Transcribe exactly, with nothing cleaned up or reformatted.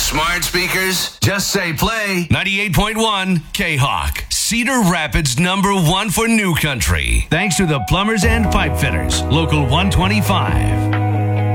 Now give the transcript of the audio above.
smart speakers? Just say play. ninety-eight point one K-Hawk. Cedar Rapids number one for new country. Thanks to the plumbers and pipe fitters. Local one twenty-five.